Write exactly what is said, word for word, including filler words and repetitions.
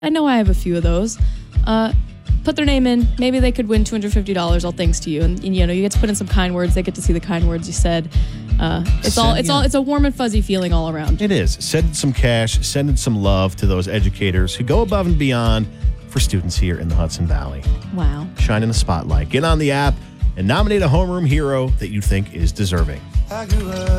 I know I have a few of those. Uh, put their name in. Maybe they could win two hundred fifty dollars, all thanks to you. And, and, you know, you get to put in some kind words. They get to see the kind words you said. Uh, it's Send, all, it's yeah. all, it's a warm and fuzzy feeling all around. It is. Send some cash, send some love to those educators who go above and beyond for students here in the Hudson Valley. Wow. Shine in the spotlight. Get on the app and nominate a homeroom hero that you think is deserving. I grew up